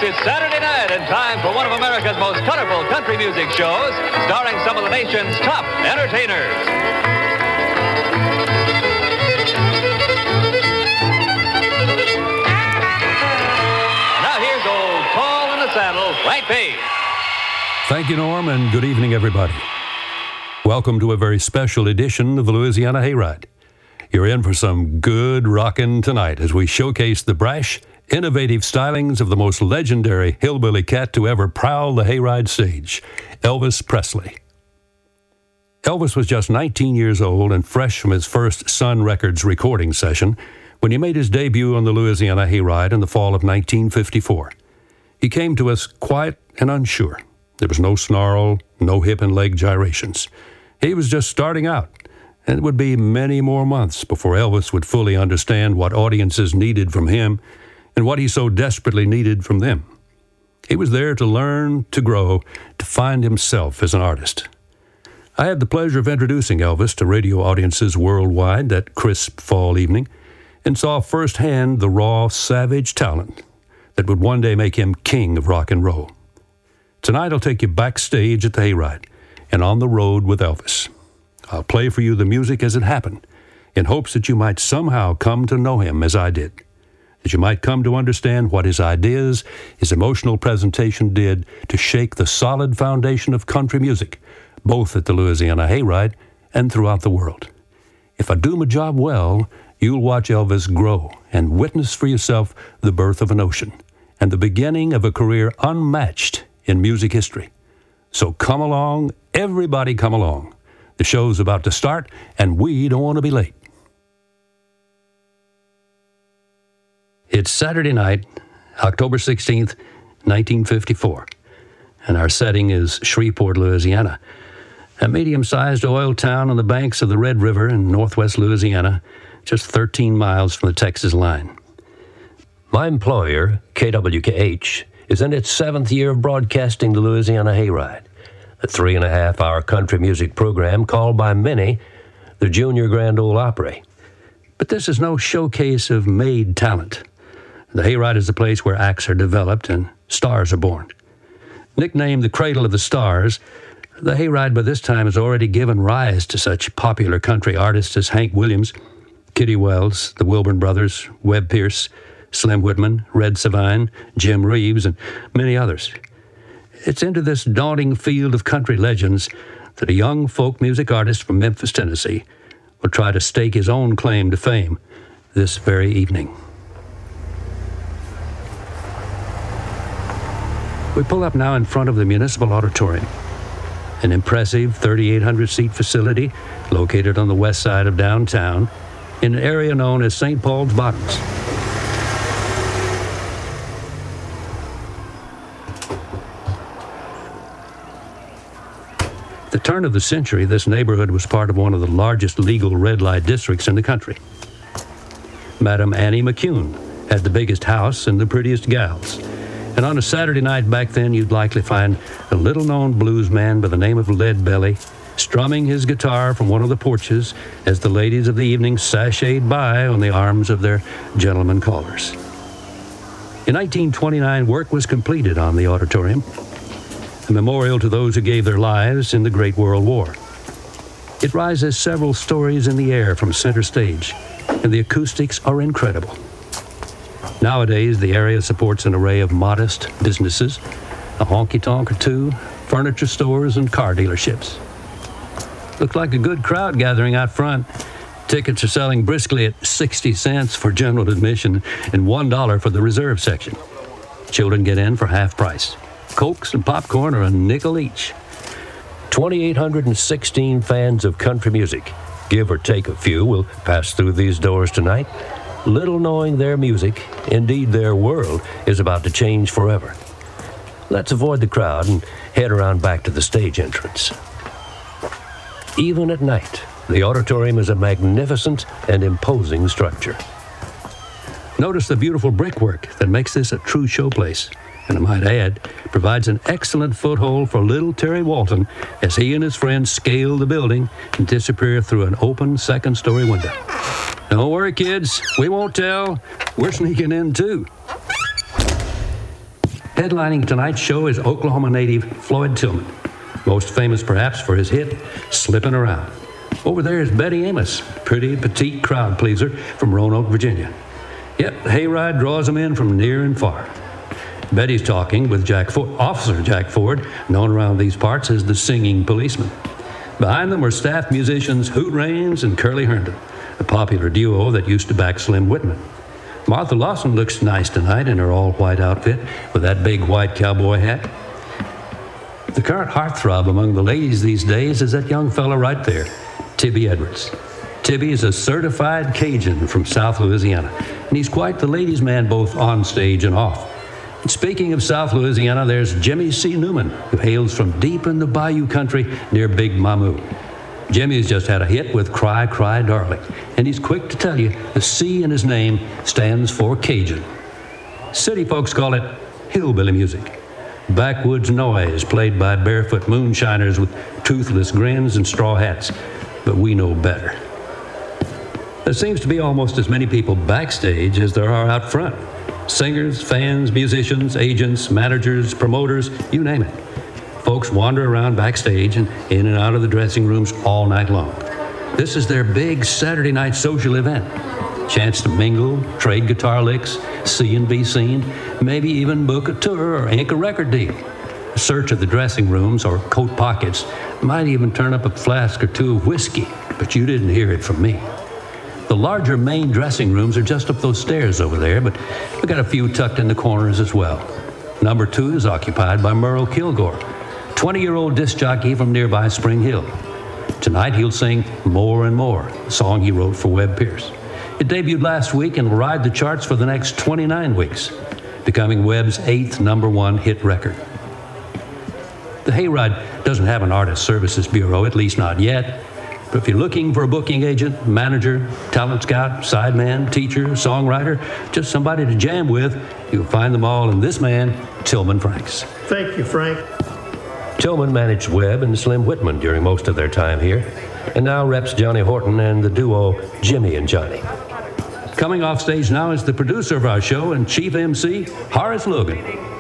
it's Saturday night and time for one of America's most colorful country music shows, starring some of the nation's top entertainers. Now here's old Paul in the saddle, Frank Page. Thank you, Norm, and good evening, everybody. Welcome to a very special edition of the Louisiana Hayride. You're in for some good rockin' tonight as we showcase the brash, innovative stylings of the most legendary hillbilly cat to ever prowl the hayride stage, Elvis Presley. Elvis was just 19 years old and fresh from his first Sun Records recording session when he made his debut on the Louisiana Hayride in the fall of 1954. He came to us quiet and unsure. There was no snarl, no hip and leg gyrations. He was just starting out, and it would be many more months before Elvis would fully understand what audiences needed from him and what he so desperately needed from them. He was there to learn, to grow, to find himself as an artist. I had the pleasure of introducing Elvis to radio audiences worldwide that crisp fall evening and saw firsthand the raw, savage talent that would one day make him king of rock and roll. Tonight I'll take you backstage at the Hayride and on the road with Elvis. I'll play for you the music as it happened in hopes that you might somehow come to know him as I did, that you might come to understand what his ideas, his emotional presentation did to shake the solid foundation of country music, both at the Louisiana Hayride and throughout the world. If I do my job well, you'll watch Elvis grow and witness for yourself the birth of an ocean and the beginning of a career unmatched in music history. So come along, everybody come along. The show's about to start, and we don't want to be late. It's Saturday night, October 16th, 1954, and our setting is Shreveport, Louisiana, a medium-sized oil town on the banks of the Red River in northwest Louisiana, just 13 miles from the Texas line. My employer, KWKH, is in its 7th year of broadcasting the Louisiana Hayride, a 3.5-hour country music program called by many the Junior Grand Ole Opry. But this is no showcase of made talent. The Hayride is the place where acts are developed and stars are born. Nicknamed the Cradle of the Stars, the Hayride by this time has already given rise to such popular country artists as Hank Williams, Kitty Wells, the Wilburn Brothers, Webb Pierce, Slim Whitman, Red Savine, Jim Reeves, and many others. It's into this daunting field of country legends that a young folk music artist from Memphis, Tennessee, will try to stake his own claim to fame this very evening. We pull up now in front of the Municipal Auditorium, an impressive 3,800-seat facility located on the west side of downtown in an area known as St. Paul's Bottoms. At the turn of the century, this neighborhood was part of one of the largest legal red light districts in the country. Madam Annie McCune had the biggest house and the prettiest gals. And on a Saturday night back then, you'd likely find a little-known blues man by the name of Lead Belly strumming his guitar from one of the porches as the ladies of the evening sashayed by on the arms of their gentlemen callers. In 1929, work was completed on the auditorium, a memorial to those who gave their lives in the Great World War. It rises several stories in the air from center stage, and the acoustics are incredible. Nowadays, the area supports an array of modest businesses, a honky-tonk or two, furniture stores, and car dealerships. Looks like a good crowd gathering out front. Tickets are selling briskly at 60 cents for general admission and $1 for the reserve section. Children get in for half price. Cokes and popcorn are a nickel each. 2,816 fans of country music, give or take a few, will pass through these doors tonight, little knowing their music, indeed their world, is about to change forever. Let's avoid the crowd and head around back to the stage entrance. Even at night, the auditorium is a magnificent and imposing structure. Notice the beautiful brickwork that makes this a true showplace, and I might add, provides an excellent foothold for little Terry Walton as he and his friends scale the building and disappear through an open second-story window. Don't worry, kids. We won't tell. We're sneaking in, too. Headlining tonight's show is Oklahoma native Floyd Tillman, most famous perhaps for his hit, Slippin' Around. Over there is Betty Amos, pretty petite crowd pleaser from Roanoke, Virginia. Yep, the hayride draws them in from near and far. Betty's talking with Officer Jack Ford, known around these parts as the Singing Policeman. Behind them were staff musicians Hoot Raines and Curly Herndon, a popular duo that used to back Slim Whitman. Martha Lawson looks nice tonight in her all-white outfit with that big white cowboy hat. The current heartthrob among the ladies these days is that young fella right there, Tibby Edwards. Tibby is a certified Cajun from South Louisiana, and he's quite the ladies' man both on stage and off. And speaking of South Louisiana, there's Jimmy C. Newman, who hails from deep in the Bayou country near Big Mamou. Jimmy's just had a hit with Cry, Cry, Darling, and he's quick to tell you the C in his name stands for Cajun. City folks call it hillbilly music. Backwoods noise played by barefoot moonshiners with toothless grins and straw hats, but we know better. There seems to be almost as many people backstage as there are out front. Singers, fans, musicians, agents, managers, promoters, you name it. Folks wander around backstage and in and out of the dressing rooms all night long. This is their big Saturday night social event. Chance to mingle, trade guitar licks, see and be seen, maybe even book a tour or ink a record deal. A search of the dressing rooms or coat pockets might even turn up a flask or two of whiskey, but you didn't hear it from me. The larger main dressing rooms are just up those stairs over there, but we got a few tucked in the corners as well. Number 2 is occupied by Merle Kilgore, 20-year-old disc jockey from nearby Spring Hill. Tonight he'll sing More and More, a song he wrote for Webb Pierce. It debuted last week and will ride the charts for the next 29 weeks, becoming Webb's 8th #1 hit record. The Hayride doesn't have an artist services bureau, at least not yet. But if you're looking for a booking agent, manager, talent scout, sideman, teacher, songwriter, just somebody to jam with, you'll find them all in this man, Tillman Franks. Thank you, Frank. Tillman managed Webb and Slim Whitman during most of their time here, and now reps Johnny Horton and the duo Jimmy and Johnny. Coming off stage now is the producer of our show and chief MC, Horace Logan.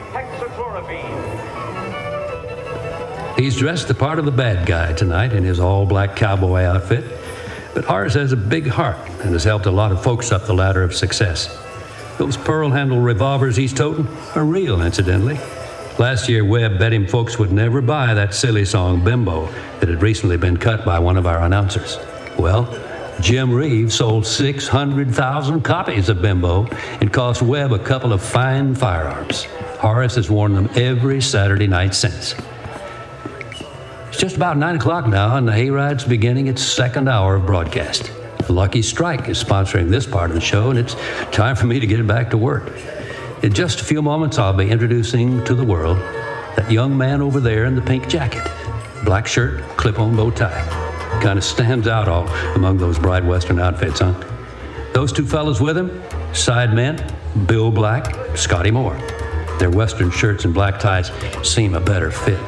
He's dressed the part of the bad guy tonight in his all-black cowboy outfit, but Horace has a big heart and has helped a lot of folks up the ladder of success. Those pearl-handled revolvers he's toting are real, incidentally. Last year, Webb bet him folks would never buy that silly song, Bimbo, that had recently been cut by one of our announcers. Well, Jim Reeves sold 600,000 copies of Bimbo and cost Webb a couple of fine firearms. Horace has worn them every Saturday night since. It's just about 9 o'clock now, and the Hayride's beginning its second hour of broadcast. Lucky Strike is sponsoring this part of the show, and it's time for me to get back to work. In just a few moments, I'll be introducing to the world that young man over there in the pink jacket. Black shirt, clip-on bow tie. Kind of stands out all among those bright Western outfits, huh? Those two fellas with him, sidemen, Bill Black, Scotty Moore. Their Western shirts and black ties seem a better fit.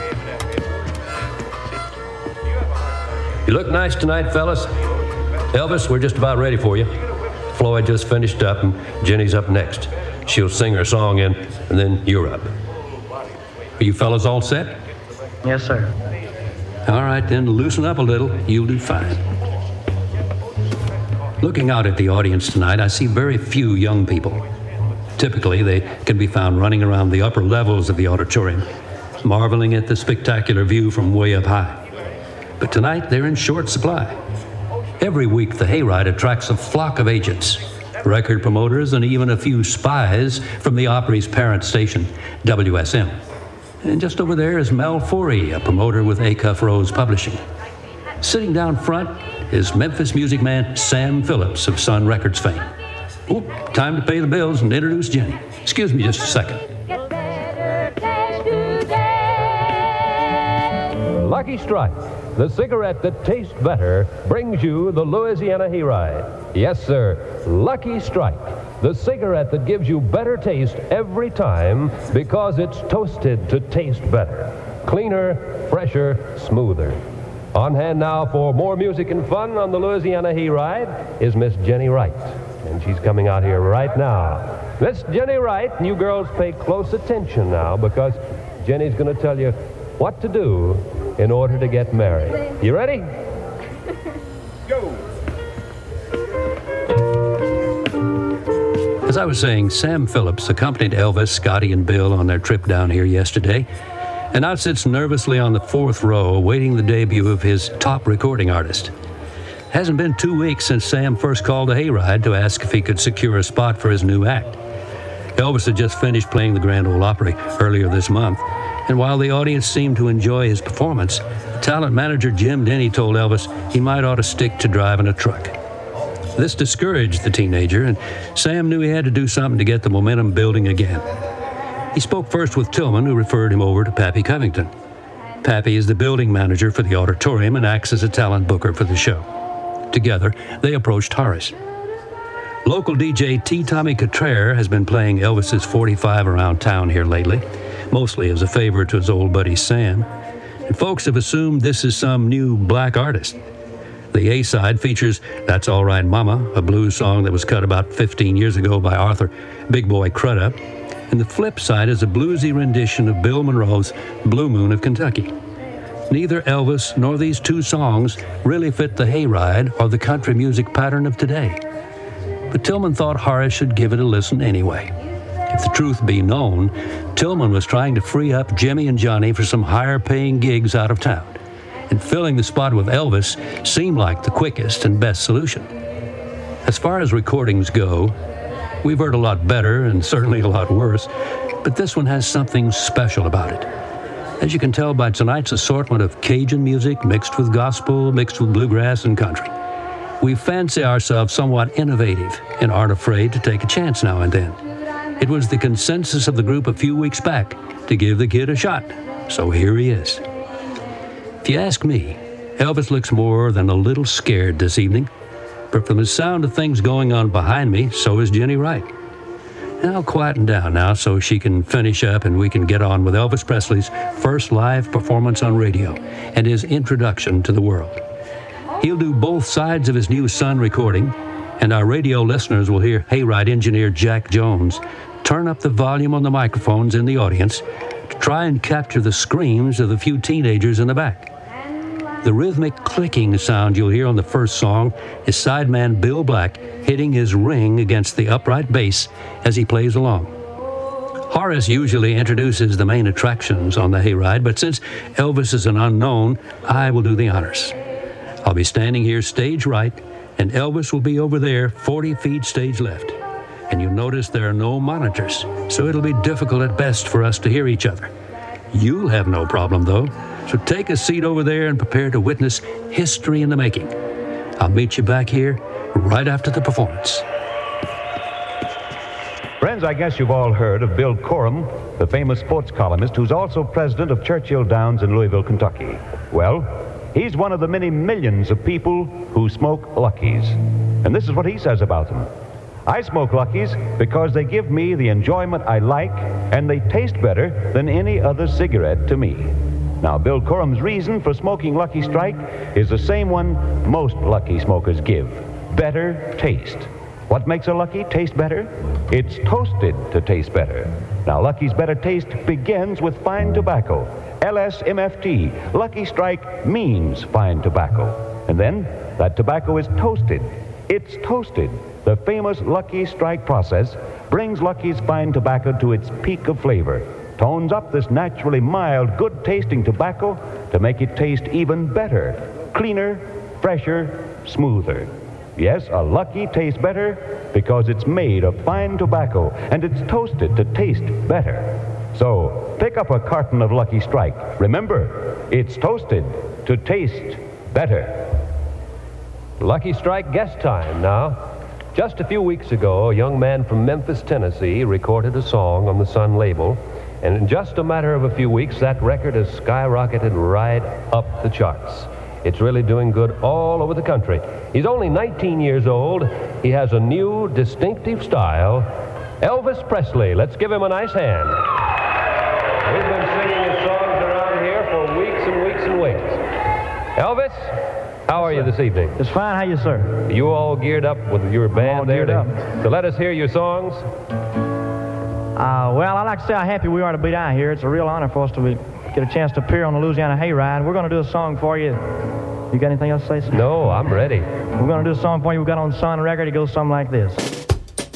You look nice tonight, fellas. Elvis, we're just about ready for you. Floyd just finished up, and Jenny's up next. She'll sing her song in, and then you're up. Are you fellas all set? Yes, sir. All right, then loosen up a little. You'll do fine. Looking out at the audience tonight, I see very few young people. Typically, they can be found running around the upper levels of the auditorium, marveling at the spectacular view from way up high. But tonight, they're in short supply. Every week, the Hayride attracts a flock of agents, record promoters, and even a few spies from the Opry's parent station, WSM. And just over there is Mel Forey, a promoter with Acuff Rose Publishing. Sitting down front is Memphis music man Sam Phillips of Sun Records fame. Oh, time to pay the bills and introduce Jenny. Excuse me just a second. Lucky Strike, the cigarette that tastes better, brings you the Louisiana Hayride. Yes, sir, Lucky Strike, the cigarette that gives you better taste every time because it's toasted to taste better. Cleaner, fresher, smoother. On hand now for more music and fun on the Louisiana Hayride is Miss Jenny Wright. And she's coming out here right now Miss Jenny Wright, and you girls pay close attention now, because Jenny's going to tell you what to do in order to get married. You ready? Go! As I was saying, Sam Phillips accompanied Elvis, Scotty, and Bill on their trip down here yesterday, and now sits nervously on the fourth row awaiting the debut of his top recording artist. It hasn't been 2 weeks since Sam first called a hayride to ask if he could secure a spot for his new act. Elvis had just finished playing the Grand Ole Opry earlier this month, and while the audience seemed to enjoy his performance, talent manager Jim Denny told Elvis he might ought to stick to driving a truck. This discouraged the teenager, and Sam knew he had to do something to get the momentum building again. He spoke first with Tillman, who referred him over to Pappy Covington. Pappy is the building manager for the auditorium and acts as a talent booker for the show. Together, they approached Horace. Local DJ T. Tommy Cottrell has been playing Elvis's 45 around town here lately, mostly as a favor to his old buddy Sam, and folks have assumed this is some new black artist. The A-side features That's All Right Mama, a blues song that was cut about 15 years ago by Arthur Big Boy Crudup, and the flip side is a bluesy rendition of Bill Monroe's Blue Moon of Kentucky. Neither Elvis nor these two songs really fit the hayride or the country music pattern of today. But Tillman thought Horace should give it a listen anyway. If the truth be known, Tillman was trying to free up Jimmy and Johnny for some higher-paying gigs out of town, and filling the spot with Elvis seemed like the quickest and best solution. As far as recordings go, we've heard a lot better and certainly a lot worse, but this one has something special about it. As you can tell by tonight's assortment of Cajun music mixed with gospel, mixed with bluegrass and country, we fancy ourselves somewhat innovative and aren't afraid to take a chance now and then. It was the consensus of the group a few weeks back to give the kid a shot, so here he is. If you ask me, Elvis looks more than a little scared this evening, but from the sound of things going on behind me, so is Jenny Wright. I'll quieten down now so she can finish up and we can get on with Elvis Presley's first live performance on radio and his introduction to the world. He'll do both sides of his new Sun recording, and our radio listeners will hear hayride engineer Jack Jones turn up the volume on the microphones in the audience to try and capture the screams of the few teenagers in the back. The rhythmic clicking sound you'll hear on the first song is sideman Bill Black hitting his ring against the upright bass as he plays along. Horace usually introduces the main attractions on the hayride, but since Elvis is an unknown, I will do the honors. I'll be standing here stage right, and Elvis will be over there 40 feet stage left. And you'll notice there are no monitors, so it'll be difficult at best for us to hear each other. You'll have no problem, though, so take a seat over there and prepare to witness history in the making. I'll meet you back here right after the performance. Friends, I guess you've all heard of Bill Corum, the famous sports columnist who's also president of Churchill Downs in Louisville, Kentucky. Well, he's one of the many millions of people who smoke Luckies. And this is what he says about them. I smoke Luckies because they give me the enjoyment I like, and they taste better than any other cigarette to me. Now, Bill Corum's reason for smoking Lucky Strike is the same one most Lucky smokers give: better taste. What makes a Lucky taste better? It's toasted to taste better. Now, Lucky's better taste begins with fine tobacco. LSMFT, Lucky Strike means fine tobacco. And then, that tobacco is toasted. It's toasted. The famous Lucky Strike process brings Lucky's fine tobacco to its peak of flavor, tones up this naturally mild, good-tasting tobacco to make it taste even better, cleaner, fresher, smoother. Yes, a Lucky tastes better because it's made of fine tobacco and it's toasted to taste better. So, pick up a carton of Lucky Strike. Remember, it's toasted to taste better. Lucky Strike guest time now. Just a few weeks ago, a young man from Memphis, Tennessee, recorded a song on the Sun label, and in just a matter of a few weeks, that record has skyrocketed right up the charts. It's really doing good all over the country. He's only 19 years old. He has a new, distinctive style. Elvis Presley. Let's give him a nice hand. We've been singing his songs around here for weeks and weeks and weeks. Elvis, how are you this evening? It's fine. How you, sir? You all geared up with your band there? Geared up. So let us hear your songs. Well, I'd like to say how happy we are to be down here. It's a real honor for us to get a chance to appear on the Louisiana Hayride. We're going to do a song for you. You got anything else to say, sir? No, I'm ready. We're going to do a song for you we got on Sun Record. It goes something like this.